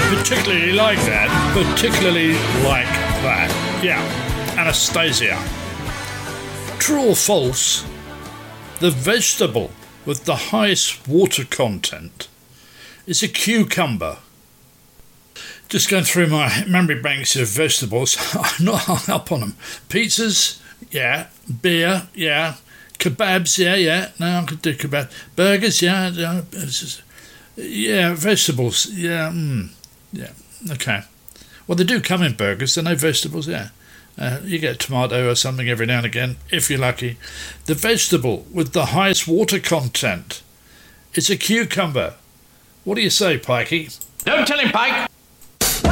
particularly like that. Particularly like that. Yeah. Anastasia. True or false? The vegetable with the highest water content is a cucumber. Just going through my memory banks of vegetables. I'm not hung up on them. Pizzas, yeah. Beer, yeah. Kebabs, yeah. No, I could do kebab. Burgers, yeah. Yeah, vegetables, yeah. Yeah, okay. Well, they do come in burgers. They're no vegetables, yeah. You get a tomato or something every now and again, if you're lucky. The vegetable with the highest water content is a cucumber. What do you say, Pikey? Don't tell him, Pike.